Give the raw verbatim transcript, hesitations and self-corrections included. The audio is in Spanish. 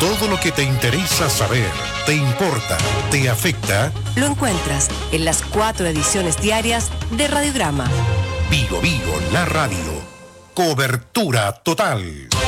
Todo lo que te interesa saber, te importa, te afecta, lo encuentras en las cuatro ediciones diarias de Radiograma. Vigo Vigo, la radio. Cobertura total.